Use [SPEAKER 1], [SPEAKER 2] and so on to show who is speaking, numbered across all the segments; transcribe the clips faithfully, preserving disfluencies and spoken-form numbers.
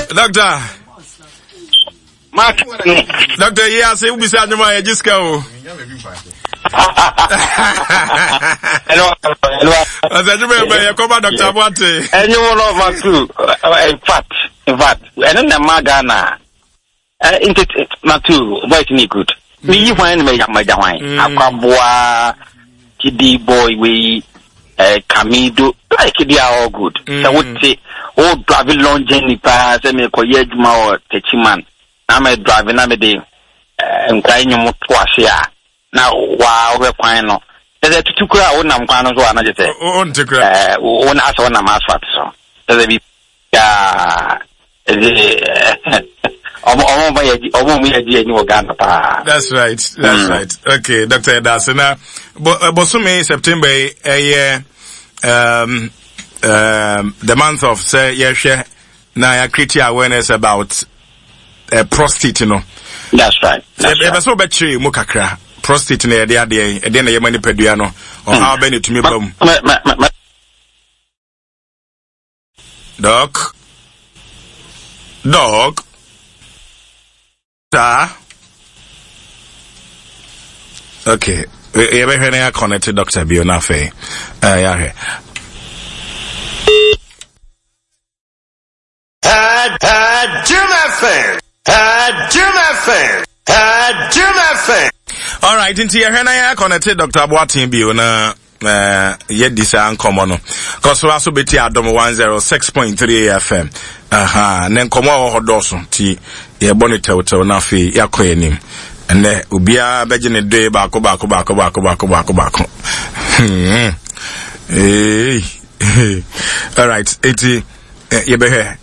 [SPEAKER 1] Doctor.
[SPEAKER 2] Mark.
[SPEAKER 1] Doctor, yeah, say, we said, my just go.
[SPEAKER 2] Hello, hello.
[SPEAKER 1] As I remember, you come back, Doctor Wante.
[SPEAKER 2] And you will love my crew. In fact, in fact, and then the Magana. Uh, into my two, but me good. Me, you find me, my down. Aquabua, Kiddy boy, we, uh, Camido, like they are all good. So, would say, oh, driving long journey pass, and me, Koyed Mao, Techiman. I'm a driving, I'm a day, and crying you more now, wow, we're quite no. There's a two crowd, I'm quite as well, I just say.
[SPEAKER 1] Oh, to cry.
[SPEAKER 2] One as one, I'm as fat, so. There's a bit, yeah,
[SPEAKER 1] that's right, that's mm. right. Okay, Doctor Edasina. Bosumi, September, a year, um, um, the month of, say, yeah, now, create awareness about uh, prostate, you know.
[SPEAKER 2] That's right. That's
[SPEAKER 1] right.
[SPEAKER 2] That's
[SPEAKER 1] so bet you mukakra prostate na de ade e de na yemani padua no o ha ba ne tumi bam. Doc. Doc. Ta. Okay. You be here connected Doctor Bio na fe. Eh ya he.
[SPEAKER 3] Had had Juma fan. Uh, Juma fan. Uh, Juma fan.
[SPEAKER 1] All right, into your hand, I connected Doctor Boatin Bio na uh yet this uncommon. Cause we also be here at one oh six point three F M. Aha, and then come over Dawson T. Your bonnet hotel na fi ya koyenim. And then ubia begin a day back back back back back back back. Hey. All right, eighty you be here.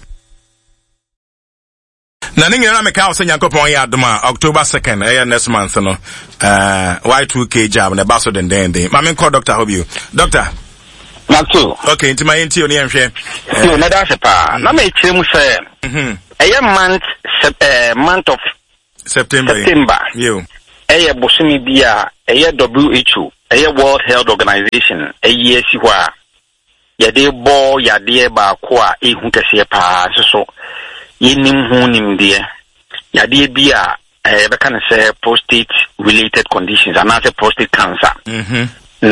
[SPEAKER 1] Na ninga na meka ose Nyankopon ya adoma October second eh next month no uh Y two K job na baso den den den ma me call Doctor Hobio Doctor
[SPEAKER 2] Doctor
[SPEAKER 1] okay intima yenti oni enhwe
[SPEAKER 2] no na da sepa na me chiremu se mhm eh month uh, month of
[SPEAKER 1] September
[SPEAKER 2] September
[SPEAKER 1] you
[SPEAKER 2] eh bosumi bia eh W H O eh World Health Organization eh yesi hwa ya de bo ya de ba ko a ehu kese pa so yenim hu nim de ya de bia eh be kan say prostate related conditions and not prostate cancer
[SPEAKER 1] mhm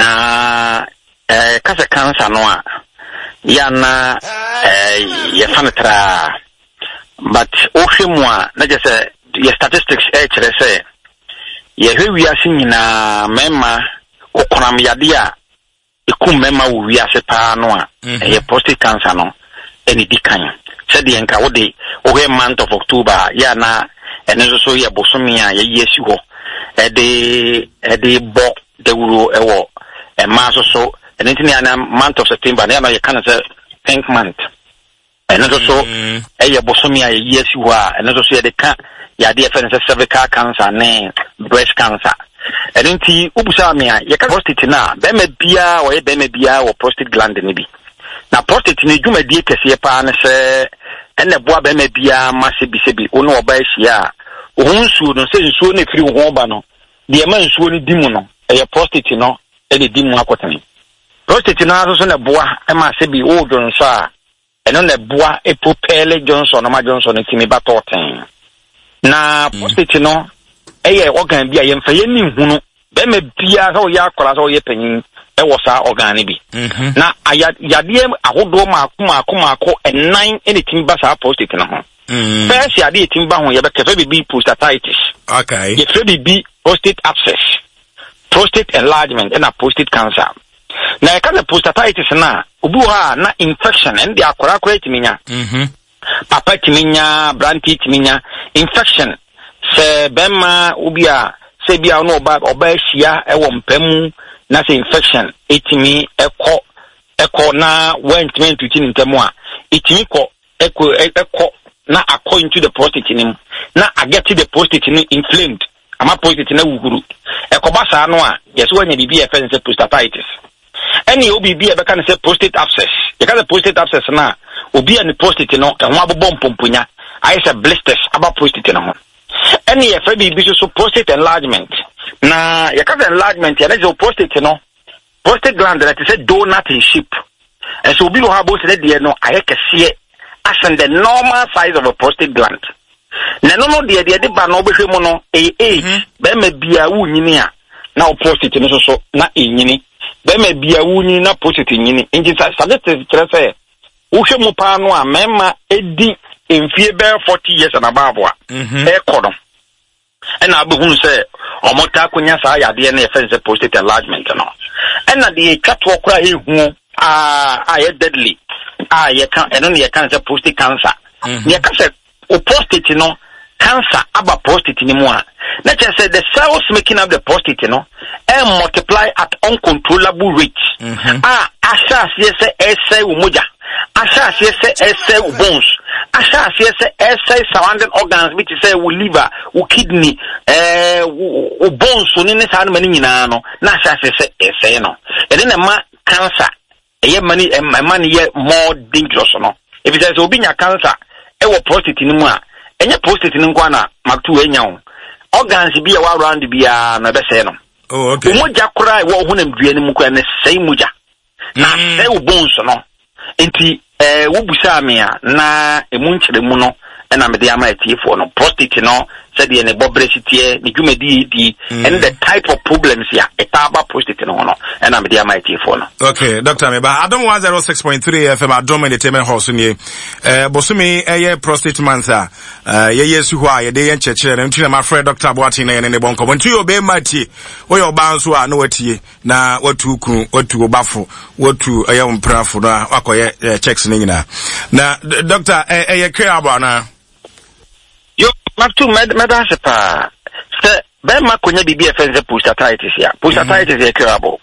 [SPEAKER 2] na eh cancer cancer no a ya na eh ya fanatra but ohwemu a na je say your statistics eh chere say ye hwe wiase nyina mema okonam yade a ekum mema wo wiase pa no a eh prostate cancer no eni dikan said the enka wo de o month of October ya na ene so ye bosome a ye yesi ho e de e de bo de wuro e wo e ma so so ene tini na month of September na na ye kan say pink month ene so so e ye bosome a ye yesi ho a ene so so ye de ka ya de fe say cervical cancer ne breast cancer ene nti ubusa me a ye ka prostate na be ma bia wo ye be ma bia wo prostate gland ne bi na prostate ne dwuma die kese pa na se ene boa be ma bia ma se bi se bi ono oba hia ohunsuo no se nsuo ne firi ho ba no de ma nsuo ne dimu no eye prostate no e de dimu akotani prostate na so so ne boa e ma se bi o jonso a eno ne boa e propele Johnson no ma Johnson ne timi ba toten na prostate no eye organ bia ye mfa ye ni hunu be ma bia so ya akora so ye panyin e wo sa organ bi na yade ahodo ma akoma akoma akọ enan ene timba sa prostate na ho first yade timba ho ye be kefe bi prostatitis
[SPEAKER 1] okay
[SPEAKER 2] ye fe bi prostate abscess prostate enlargement and a prostate cancer na e ka the prostatitis na obi ha na infection and the akora akora timinya
[SPEAKER 1] mhm
[SPEAKER 2] papa timinya branti timinya infection se bema obi a se bia no oba oba hia e wo mpamu na se infection etimi ekọ ekọ na went meant to tin ntemu a etimi ko ekọ ekọ na akọ into the prostate nim na get the prostate nim inflamed ama prostate na wuguru ekọ basa no a yeso wanya bibi e fe se prostatitis any obi bi e be kan se prostate abscess e ka the prostate abscess na obi an prostate no e ho abobom pomponya ai se blisters aba prostate no ho any e fe bibi so prostate enlargement na yakaza enlargement ya na prostate no prostate gland that is a donut in shape and so bi no ha bo se de no ayekese as in the normal size of a prostate gland. Na no no de de de ba no behwe mu no e age be ma bia wu nyini a na prostate no so so na e nyini be ma bia wu nyini na prostate nyini nti statistics kire say wo hwe mu pa no a mema edi emfie be forty years and above a e kono ena abehunu say omota konya sa yade na e fence prostate enlargement no ena de twatwo kora e hu a a ye deadly a ye kan eno ne ye kan say prostate cancer ye ka say o prostate no cancer about prostate ni mo a na che say the cells making up the prostate no and multiply at uncontrollable rate ah asas yes say umoja asas yes say bones asas yes say surrounding organs which say we liver we kidney eh we bones so ni sa mani nyina no na asas yes say no e dey na ma cancer e mani e mani ye more dangerous no if it says obi nya cancer e wo prostate ni mu a enye prostate ni nkwa na maktu enya ho organs bi e wa around bia na be say no
[SPEAKER 1] oh okay
[SPEAKER 2] moja kura wo hu na mdua ni mu kwa na sei moja na sei wo bones no enti eh wo busa me a na emu nkyere mu no na me de ama etiefo no prostate no said the bobresity ni dwumadi di and the type of problems ya etaba prostate no no na me de ama etiefo no.
[SPEAKER 1] Okay, Doctor Meba Adom one oh six point three F M Adom Entertainment House ni eh bosumi eye prostate month a ye yesu ho a ye de ye nchekere na ntuna ma friend Doctor Boatin na ye ne bonko ntu yo be mati wo yo ba nso a na watie na watu ku watu obafo watu eye mprafo na akoye checks ni nyina na Doctor eye care about na
[SPEAKER 2] yo maktu medase pa se be makonya bibi efense prostatitis ya prostatitis e curable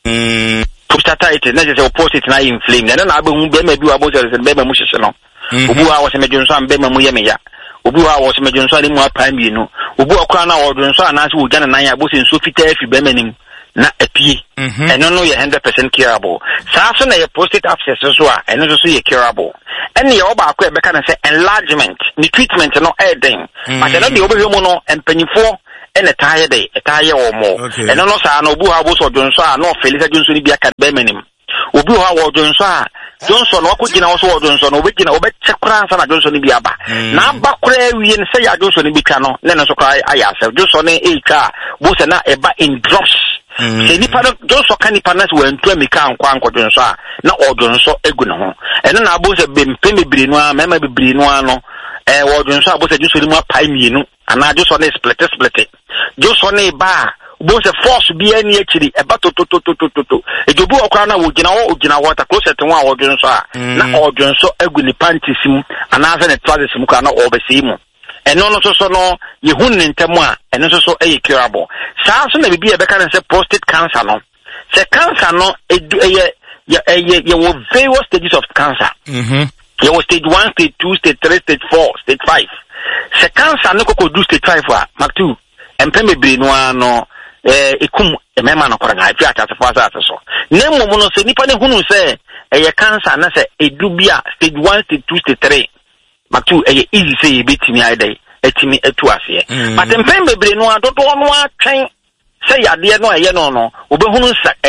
[SPEAKER 2] mm prostatitis na je se prostate na inflamed na na abehu be ma bi wa bo se be ma mu hyehye no obu a wo se medwonso am be ma mu ye me ya obu a wo se medwonso ani mu apan bi no obu akwa na wo dwonso ana se wo gana nan ya bo se nso fita afi be ma nim na apie eno no ye one hundred percent curable sa so na ye prostate abscess so a eno so ye curable ene ye oba akwa e be ka na se enlargement ni treatment no e den but eno de obehwe mu no empanyifo ene taaye de taaye wo mo eno no sa na obu ha bo so dwonso a no felisa dwonso ni bia ka be manim obu ha wo dwonso a Johnson wako gina wo so wo Johnson obe gina obe chekura ansa na Johnson bi aba na aba kura wie ne se ya Johnson bi twa no ne no so kura aya se Johnson e e twa bo se na eba in drops se ni pa Johnson kan ni pa na se wo ntu amika ankwa ankwa Johnson a na o Johnson egu ne ho ene na bo se bempe mebiri no a mema bebiri no ano eh wo Johnson abo se Johnson mu apai mienu ana Johnson e split split Johnson e ba bo se force bi ani akiri e ba to to to to to to e jobu okra na wo gina wo gina water closet nwa wo dwonso a na o dwonso agu ni panties mu ana za ne trousers mu ka na o besi mu eno no so so no ye hun ne ntemu a eno so so e curable sa so na bibi e be ka na se prostate cancer no se cancer no e ye ye ye wo various stages of cancer mhm ye wo stage one stage two stage three stage four stage five se cancer no ko do stage five a mak two empeme bre no ano eh ikum emema no kora ga fi atase fo asa so na mmom no se nipa ne hunu se eye cancer na se edubia stage one stage two stage three matu eye easy say e betimi aidai etimi etu ase but empem bebre no adodo no atwen se yade no eye no no obehunu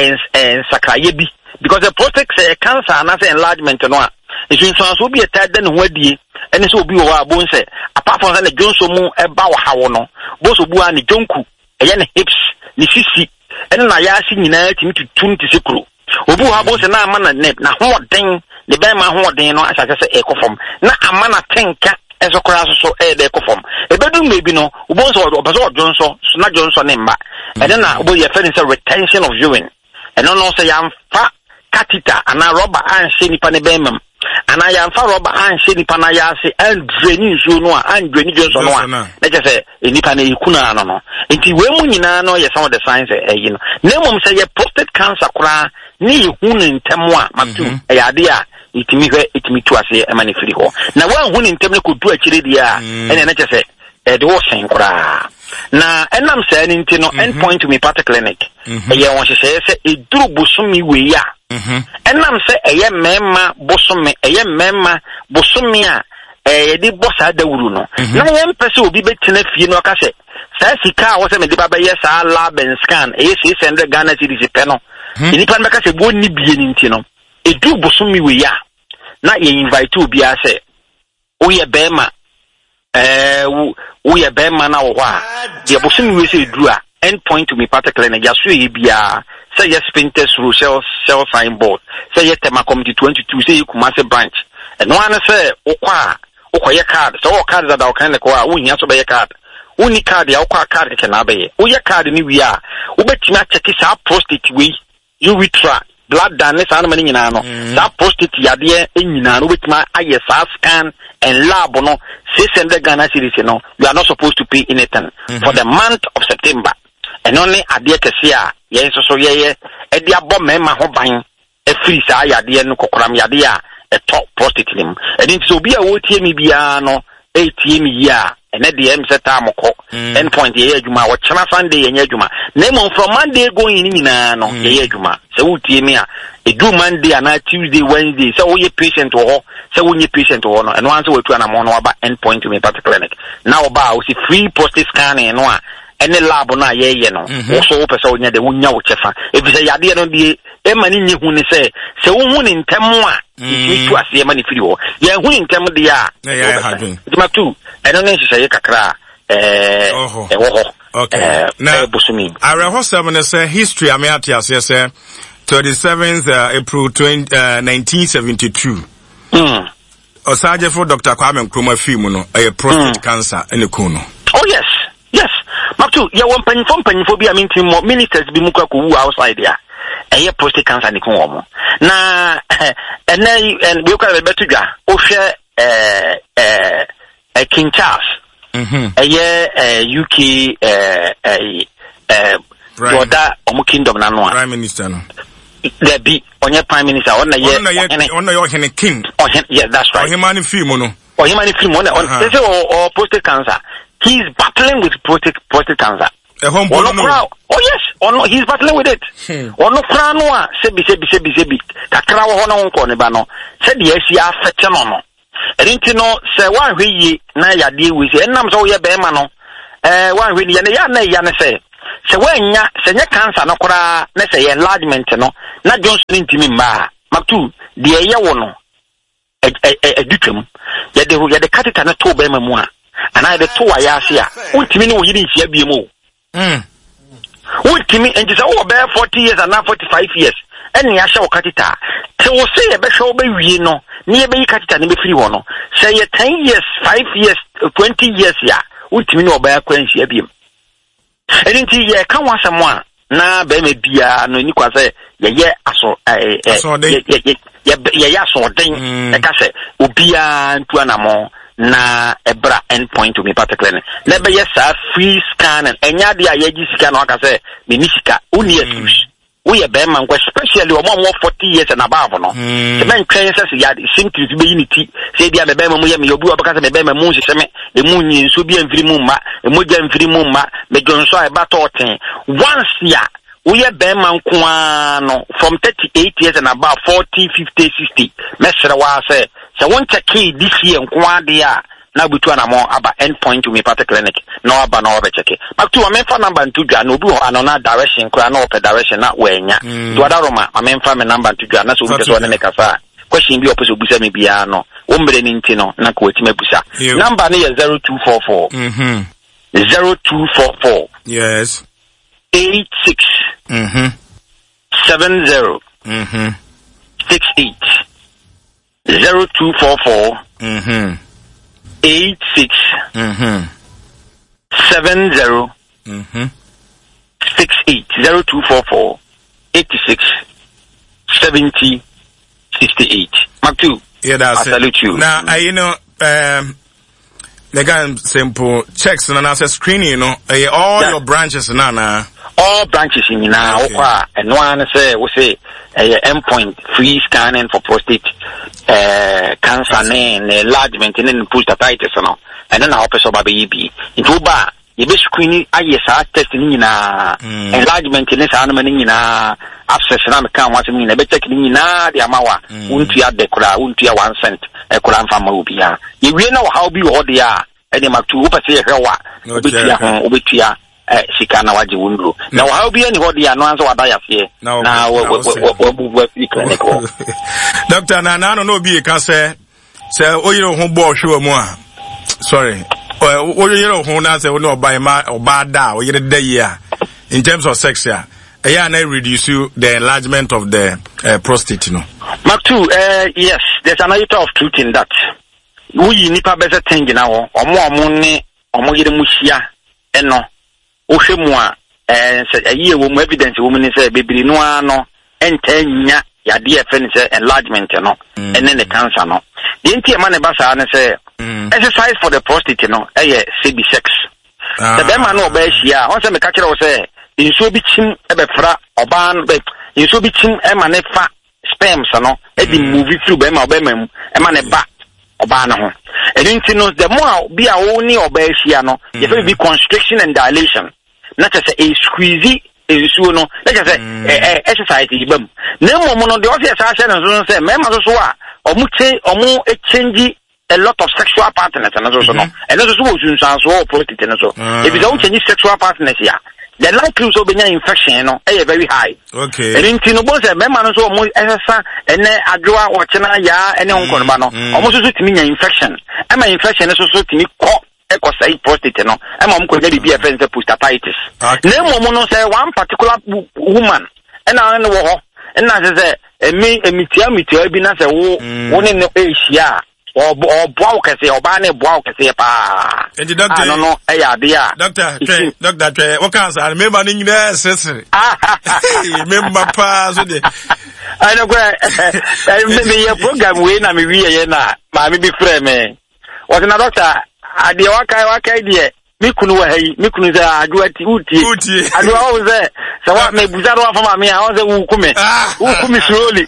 [SPEAKER 2] sakraye bi because the prostate say cancer na say enlargement no a esu so so bi etade ne ho adie ene so obi wo abo nse apart from that jonso mu eba wo hawo no bo so bu ani jonku eye ne hips ni sisi ene na ya si nyina timi tutun ti sekuro obu ha bo se na ama na nep na hoden de be ma hoden no asase se ekofom na ama na tenka ezokora so so e de ekofom ebedu mebi no obo so obaso odwonso so na dwonso ne mba ene na obo ye feni se retention of urine ene no se ya mfa catheter ana rubber an se nipa ne be mam ana ya mfa rubber an se nipa na ya se and drain nso no a and drain dwonso no a na je se nipa na ikuna no no enti we mu nyina no ye some of the signs eh you know na mum say ye prostate cancer kura ni hunu ntemu a matu e ade a itimi hwe itimi tu ase e mani firi ho na wa hunu ntemu ne ko du akire dia ene na je se e de wo sen kura na enam say ni nti no endpoint to me part clinic e ye won hye se e duru bosumi we ya enam say e ye mema bosumi e ye mema bosumi a eh di bossa dawuru no na ye mpese obi betena fie no aka se sa sika wo se me di baba ye sa lab and scan e six hundred Ghana cedis pe no ni pan meka se bo ni bie ni nti no e du bosumi we ya na ye invite obi a se we ye bema eh we ye bema na wo ha de bosom we say dura end point to me particularly na yaso ye bia say yes painters through shell shell signboard say ye tema committee twenty-two say Kumasi branch and one say okwa okwa ye card so o card that o kan le kwa wo hia so be ye card uni card ya okwa card ke na be ye wo ye card ni wi a wo betima check sa prostate we urethra blood done sa na mani nyina no sa prostate yade enyina no betima aye sa scan and lab no six hundred Ghana cedis no you are not supposed to pay anything mm-hmm. for the month of September and only adie kese a ye so so ye ye e dia bo mema ho ban e free sa yade no kokoram yade a e top prostate nim and it so be a wo tie mi bia no e tie mi ya and the M set time ko end point ye adwuma wo chena Sunday ye adwuma na mo from Monday going ni nyina no ye adwuma se wo tie mi a e do Monday and Tuesday Wednesday se wo ye patient wo se wo nye patient wo no and once we tu na mo no aba end point to me particular clinic now ba wo si free prostate scanning no a any lab na ye ye no wo so wo pese wo nya de wo nya wo chefa e bi se yade no de e mani nyi hu ni se se wo hu ni ntem a e tu ase e mani firi wo ye hu ni ntem de a
[SPEAKER 1] ye ha dwen
[SPEAKER 2] dima tu e no ne hye kakra eh e wo ho
[SPEAKER 1] okay na
[SPEAKER 2] busumi
[SPEAKER 1] ara ho seven say history am ya tia say twenty-seventh uh, April nineteen seventy-two
[SPEAKER 2] mm
[SPEAKER 1] osaje for Doctor Kwame Nkrumah film no e prostate mm. cancer ene ko no
[SPEAKER 2] oh yes yes Maktu ya won panifo panifo bi aminti mo ministers bi muka ko wu outside ya eye prostate cancer ni ko mo na ene en bi ko be betudwa o hwe eh eh eh King Charles
[SPEAKER 1] mhm
[SPEAKER 2] eye U K eh eh Jordan omu kingdom na no
[SPEAKER 1] prime minister no
[SPEAKER 2] there be onye prime minister on na ye
[SPEAKER 1] on na ye hene king
[SPEAKER 2] oh yeah that's right
[SPEAKER 1] oh him man film no
[SPEAKER 2] oh him man film on on say or prostate cancer he's battling with prostate prostate cancer
[SPEAKER 1] e hom bo no
[SPEAKER 2] oh yes oh no he's battling with it oh no kra no a sebi sebi sebi sebi kakra wo ho no nko ne ba no se de asi afete no no erinti no se wan hweyi na yade wi se enam so ye be ma no eh wan hweyi ne ya na ya ne se se wanya se nya cancer no kra na se enlargement no na Johnson ntimi mba maktu de ye wo no edutwam ye de ye de catheter na to be ma mu a ana de to wa ya ase a untimi ne wo yiri nhia bie mu
[SPEAKER 1] mm
[SPEAKER 2] untimi enti se wo be forty years and now forty-five years eni ya sha catheter te wo se ye be hwe wo be wie no ne ye be yi catheter ne be free wo no se ye ten years five years twenty years ya untimi ne wo be akwa nhia bie mu enti ye ka wasamo a na be me bia no ni kwa se ye ye aso eh ye ye ye ye aso den e ka se obia ntu anamo na ebra end point to me particularly na be yes free scan and enya dia ye gi sika no aka se me ni sika uni excuse we ye be man kwa especially omo mo forty years and above no se men twen se ya symptoms be unity se dia me be mu ye me obi obaka se me be mu hye me e mu nyi nso bi amfiri mu ma e mo ja amfiri mu ma me jonso e ba toten once ya we ye be man kwa no from thirty-eight years and above forty fifty sixty mesere wa se se won check this year kwa dia na butu anamo aba end point to me part clinic no aba no be check back to my phone number to dwa no bi ho anona direction kura no pe direction na wenya do adaroma my phone me number to dwa na so bi so na me kasa question bi opose obusa me bia no wo mbre ni nti no na ko wetima busa number ni is zero two four four
[SPEAKER 1] mhm
[SPEAKER 2] zero two four four
[SPEAKER 1] yes
[SPEAKER 2] eight six
[SPEAKER 1] mhm
[SPEAKER 2] seven zero
[SPEAKER 1] mhm
[SPEAKER 2] six eight zero two four four
[SPEAKER 1] mhm
[SPEAKER 2] eight six
[SPEAKER 1] mhm
[SPEAKER 2] seven zero
[SPEAKER 1] mhm
[SPEAKER 2] six eight zero two four four eighty six seventy sixty eight. Maktu.
[SPEAKER 1] Yeah, that's
[SPEAKER 2] I salute you.
[SPEAKER 1] Now, I you know um the guy simple checks and I say screening, you know, uh, all yeah. your branches na na
[SPEAKER 2] all branches in now okay. And one say we say a uh, endpoint free scanning for prostate uh, cancer and enlargement and prostatitis no and then our person baby be into ba you be screening aye sa test ni na enlargement ni sa na ni na abscess na me kan what mean e be check ni na dia mawa untu ya dekura untu ya one cent e kura mfa ma obia ye wie na how bi ho dia e de maktu wo pese ye hwa obetia ho obetia eh sika na waje wundro na how bi ani ho dia no anso wada yafe na wo wo wo clinic
[SPEAKER 1] doctor na na no no bi ka say say o yero ho bo hwe mu a sorry o yero ho na say o no oba ma oba da o yere da yi a in terms of sex ya yeah na reduce you the enlargement of the uh, prostate no
[SPEAKER 2] Mark two uh yes there's another of truth in that we nipa better thing na ho omo omo ne omo yere mu hia eno o hwe mu a eh ayi wo mu evidence wo mu ni say bebiri no ano entanya ya D F N say enlargement no and then the cancer no the enti ma ne ba sa ne say exercise for the prostate no eh C B sex the be man no ba hia on say me ka kire wo say inso bi chim e be fra oban be inso bi chim e ma ne fa sperms no e di move through be ma be ma e ma ne ba oban no and enti no the more bi a wo ni oba hia no you fit be constriction and dilation not just a squeezy insuo no let us say eh exercise ibam na mo no de o se sa se no so say me ma so so a omu che omu e change a lot of sexual partners and so so no and so so wo sunsan so prostate no so if you don't change sexual partners ya the likelihood of being infection no eh very high
[SPEAKER 1] okay
[SPEAKER 2] and in no bo say me ma no so omu exercise ene adwoa wo chena ya ene onko ba no omu so so timi nya infection e ma infection so so timi ko ekosai prostate no e ma mko jadi B F N prostatitis na mo no say one particular woman and na no wo ho and na say emi emitia mitia bi na say wo wo ne no ehia o o boa kese oba na boa kese pa
[SPEAKER 1] enti doctor
[SPEAKER 2] no no e ya de ya
[SPEAKER 1] doctor try doctor try what can say me ma ni nyina sesere me ma pa so de
[SPEAKER 2] I know go me ye program we na me wi ye na ma me bi frɛ me what na doctor ade wakai wakai die mikunu wa hayi mikunu za aduati utie adua o ze se wa me buzaro wa fama me a o ze wukume wukume slowly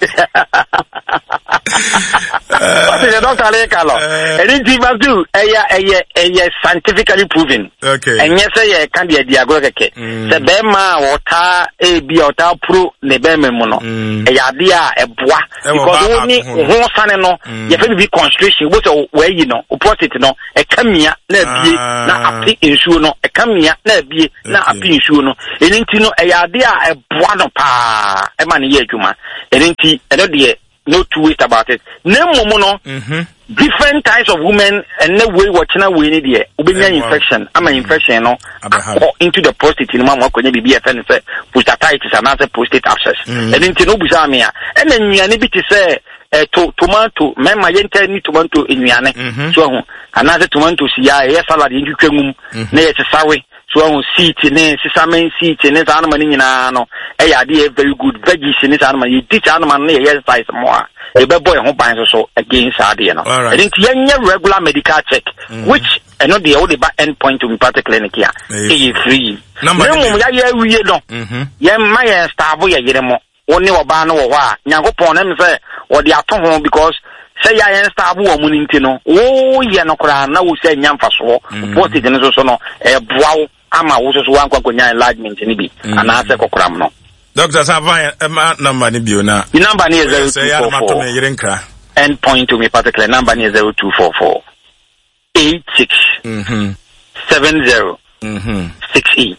[SPEAKER 2] what is the doctor le kalo enti ba do eya eya eya scientifically proven
[SPEAKER 1] okay
[SPEAKER 2] enye se ye kan dia diago keke se be ma wota e bi ota pro ne be me mu no eya de a eboa because woni ho sane no ye fe bi constriction wo se we yi no o prostate no e kamia na bie na api insuo no e kamia na bie na api insuo no enti no eya de a eboa no pa e ma ne ye adwuma enti e no de no two ways about it. Name no different types of women and no way watching a way in the obenya infection. I'm an infection no into the prostate in mama ko be B F N say prostatitis and another prostate abscess. And then no busamia. And then you need to say to tomato mema yente ni tomato enuane. So another tomato sia ya salad in twamum na ye sawe. So on seat ne sisame seat ne anama ni nyina no e ya de very good veggies ne anama you teach anama ne exercise more e be boy ho ban so so against ade no I think yenye regular medical check which I know the all the end point to be part clinic here e free number ya ya wiye no ye ma ye stable ye yere mo woni oba no wo a nyankopon na me say wo de ato ho because say ya yen stable wo mu nti no wo ye no kra na wo say nyamfa so what it no so no e boawo ama wo so so wan kwakonya enlargement ni bi ana ase kokram no
[SPEAKER 1] doctor Savan number ni bio na
[SPEAKER 2] the number ni zero two four four end point to me particular number ni zero two four four eight six mhm seven zero mhm six eight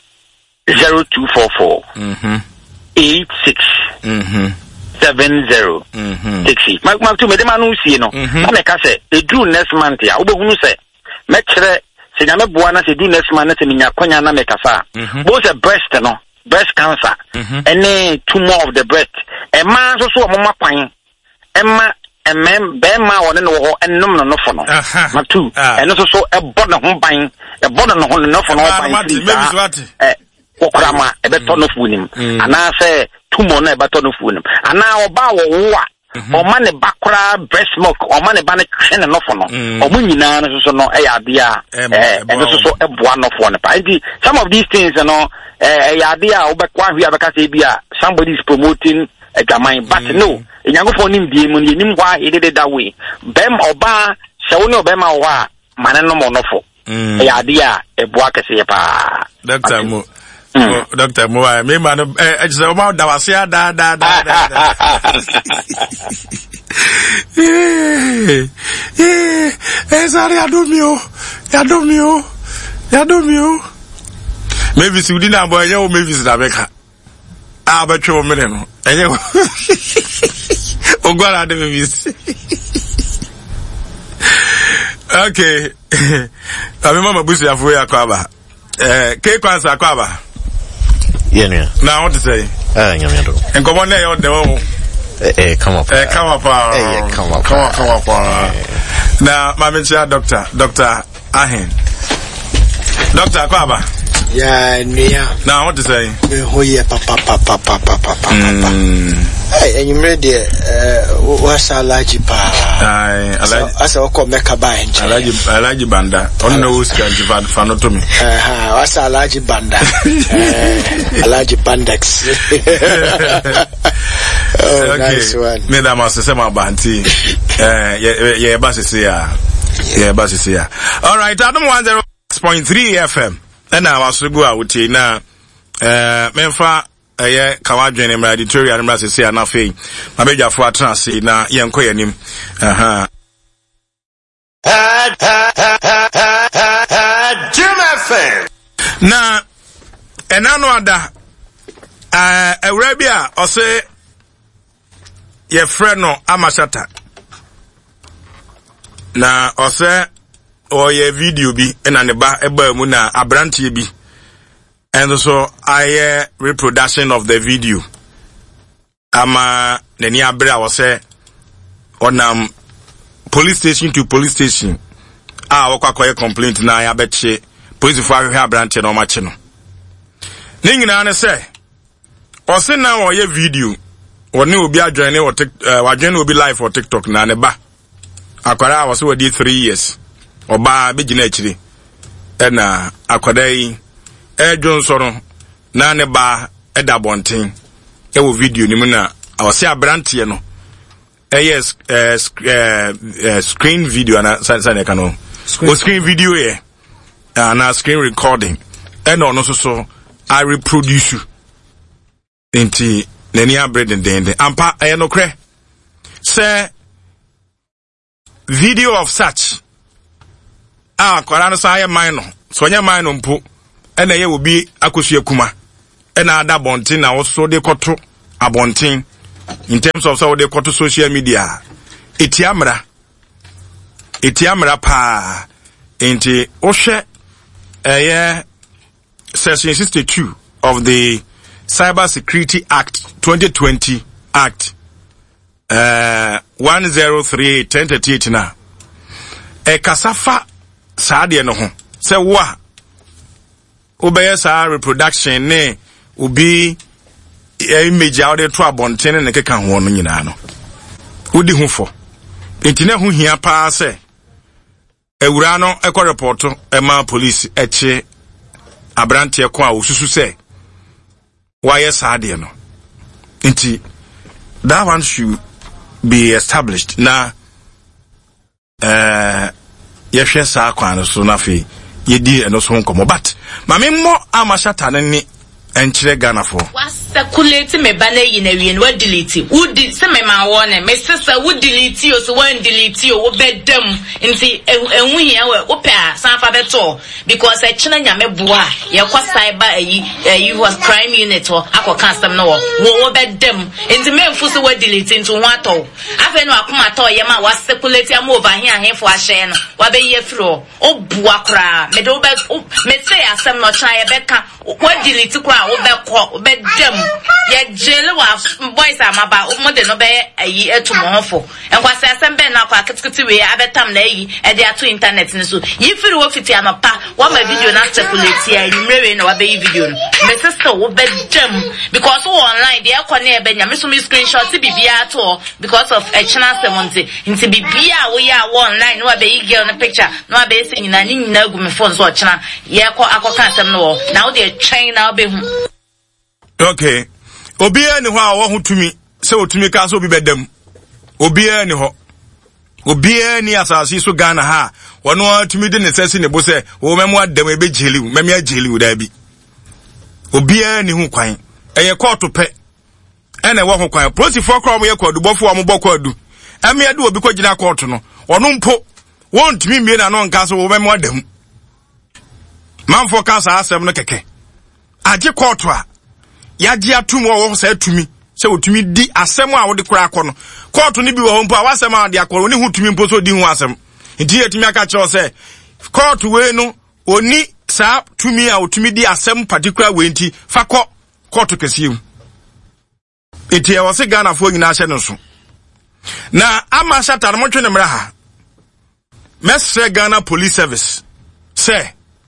[SPEAKER 2] zero two four four mhm eight six mhm seven zero mhm six eight ma ma to me de ma no sie no na me ka say e do next month ya wo be hunu say me kire se nyame boa na se do next month na se minya konya na me kasa bo se breast no breast cancer any tumor of the breast e ma so so mo makwan e ma e mem be ma woni no ho ennom no no fo no ma two e no so so e bodo ho ban e bodo no ho no fo no ban eh okrama e be to no fu nim ana se tumor na e be to no fu nim ana oba wo wo a o ma ne bakra breast milk o ma ne ba ne hwe no fo no o mu nyina no so no e ya de a eh e no so so e boa no fo no pa some of these things you know eh ya de a obekwa hwe abeka say bia somebody is promoting a gaman but no enyango nim die mu nim kwa he did it that way bem oba se woni obema wo a mane no mo no fo e ya de a e boa kese pa
[SPEAKER 1] doctor mo Oh, Doctor Moa, me man, eh, it's about da wasia da da da da. Eh, eh, eh, sorry, I do me, I do me, I do me. Maybe si udina boy, you maybe si da beka. Ah, but you me no. Eh, you. Ogwara de maybe. Okay. I remember Busi Afuya Kwaba. Eh, K Kwanza Kwaba.
[SPEAKER 4] Yeah, yeah.
[SPEAKER 1] Now what to say?
[SPEAKER 4] Ah, yeah, yeah.
[SPEAKER 1] And come on there on the home.
[SPEAKER 4] Eh, eh, come up.
[SPEAKER 1] Eh, come up.
[SPEAKER 4] Eh, come up.
[SPEAKER 1] Come up, come up. Now, my mentor, Doctor, Doctor Ahen. Doctor Kwaba.
[SPEAKER 5] Yeah, yeah.
[SPEAKER 1] Now what to say?
[SPEAKER 5] Oh yeah, papa, papa, papa, papa, papa. Hey, and you made the uh, what's a large pa?
[SPEAKER 1] Aye,
[SPEAKER 5] I saw call Mecca by and
[SPEAKER 1] I like I like banda. On the who's going to find fun to me.
[SPEAKER 5] Uh, what's a large banda? A large bandex. Oh, nice one.
[SPEAKER 1] Madam, I say my banty. Uh, yeah, yeah, bus is here. Yeah, bus is here. All right, I don't want zero six point three F M. And I was to go out with you now. Uh, Memfa, uh, yeah, Kawadrin and Mediterranean and Massey and nothing. My major for a transit now, young Koyanim. Uh huh.
[SPEAKER 3] Jim F M.
[SPEAKER 1] Now, and I know that, uh, Arabia, or say, your friend no, Amashata. Now, or say, or your video be and an eba eba muna abranti bi, and so I uh, reproduction of the video. Ama neni abra was say on um police station to police station. Ah, wakwa kwa complaint na ya betche police for ahwe abranti no mache no. Ne nyina ne say o se na o ye video oni obi adwane o tik wadwane obi live for TikTok na ne ba. Akwara was we did three years. Oba begina chiri ena akwadai edwon soro na ne ba eda bonten e wo video ni mu na awose abrante no yes uh, screen video na say ka no o screen video ye na screen recording ena ono so so I reproduce enti nani abre den den ampa e no kre say video of such ah kwara so aye man no so nya man no mpo e na ye obi akosu akuma e na ada bontin na wo so de koto abontin in terms of so de koto social media etiamra etiamra pa enti ohwe eh section sixty-two of the Cyber Security Act twenty twenty Act uh one oh three eight ten thirty-eight na e kasafa saade no ho se wo a obeye sa reproduction ne obi image out there to abonten ne keka ho no nyina no odi hu fo entine ho hia pa se ewura no e ko report e ma police e che abrante ko a osusu se why saade no enti that one should be established na uh yehwe sa kwan so na fe yedi eno so nkomo but mame mo amashata ne enchire Ghana for
[SPEAKER 6] circulate me bana yin awie no delete would se me ma won me sister would delete you so one delete you wo bedam nti enhu hia we wo pa san fa beto because e china nyame boa ye kwa cyber ayi you was crime unit or akoka sam no wo bedam nti me mfu so wo delete nti ho ato afa no akoma to ye ma wa circulate am over here here for ahye no wa be ye fro o bua kra me do be me say asem no try ye beka wo delete kra wo be ko be dem ye jele wa boys amaba mo de no be ayi etumo hofo enkwase asembe na kwa kitikiti we abetam na ayi e de ato internet ni so yifiri wo fiti anopa wa ma video na circulate ya nimrewe na wa be video no me sister wo be dem because wo online de ekone e be nya me so me screenshot bibia to because of a channel seventy nti bibia wo ya wo online no wa be girl na picture no wa be sin na ni nyina gu me phone so channel ye ko akoka asem no na wo de train na wo be hu.
[SPEAKER 1] Okay. Obia ni ho a wo hutumi se otumi ka so obi bedam. Obia ni ho. Obia ni asase so Ghana ha. Wono atumi de ne sese ne bo se wo memu adam e be jeliu, memu ajeliu da bi. Obia ni hu kwan. Eye court pe. Ene wo ho kwan. Police for kro mo ye kwadu bofo wo mo bokwadu. Eme ade obi ko gina court no. Ono mpo won tumi mie na no nka so wo memu adam. Manfo ka sa asem no keke. Aje court a yaji atum wo se atumi se otumi di asem a wo de kura akọ no court ni bi wo mpo a wasem a de akọ oni hu tumi mpo so di hu asem nti yetimi aka kyerɛ sɛ court we no oni sa tumi a otumi di asɛm particular we nti fa kɔ court kɛseɛ enti ɛwɔ se Ghana fo nyina hyɛ no so na ama shata no motwe ne mra ha mesre Ghana Police Service say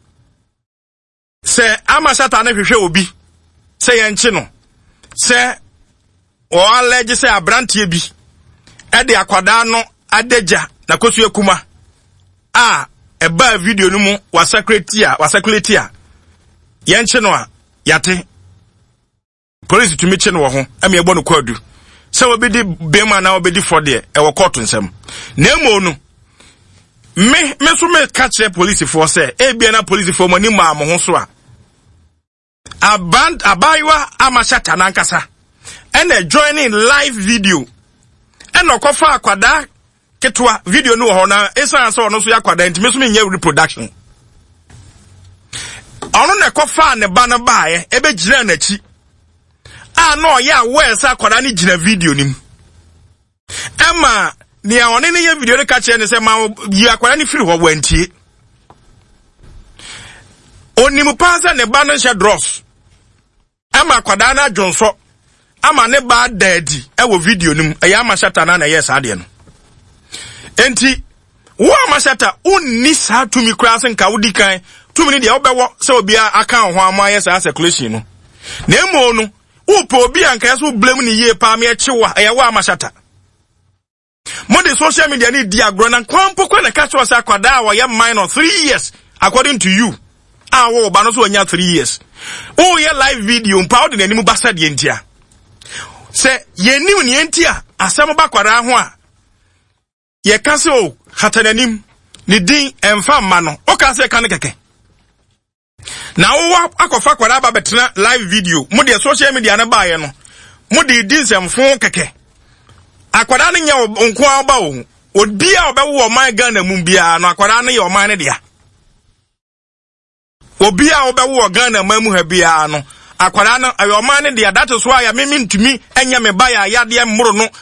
[SPEAKER 1] say ama shata na hwehwe obi say yenchi no say o allege say abrantie bi e de akwada no adeja na kosu ekuma a e ba video no mu wa secretary a wa secretary a yenchi no a yate police to me che no wo ho ame egbo no kwadu say obedi bema na obedi for there e wo court nsem na emo no me me so me catch the police for say e bia na police for money ma mo ho so a aband abaiwa amashata na nkasa and joining live video and okofa akwada ketwa video no ho na esa so no so yakwada ntime so me nya reproduction ono na kofa ne ba na baaye ebe gira na chi a no ya we sa akwada ni gira video nim ema ni a one ne ye video ne ka che ne se ma yi akwara ni firi ho wantie onimu pansa ne ba no hye dross ama akwada na dwonso ama ne ba daddy e wo video nim e ya ma shata na na yes ade no enti wo ama shata onni sa tumi kura se nka wodi kan tumi ne de obewo se obi aka ho ama yes circulation no na emo no upo obi anka yes wo blame ni ye pa me echewa e ya wo ama shata Mode social media ni diagro na kwampo kwa na catch us akwada wa ya minor three years according to you. Ah wo ba no so anya three years. Oh ya live video mpa odi na nimu basa de ntia. Se ye niu ni ntia asem ba kwara ho a. Ye ka se o hatananim ni din emfa ma no. O ka se ka ne keke. Na wo akofa kwara ba betena live video. Mode social media na ba ye no. Mode din semfo keke. Akwada ne nya onko aba wo obi a obewo oman Ghana mu bia no akwada ne ye oman ne dia obi a obewo Ghana mamu ha bia no akwada no aye oman ne dia that is why ya memi ntumi enya me ba ya yade mmoro no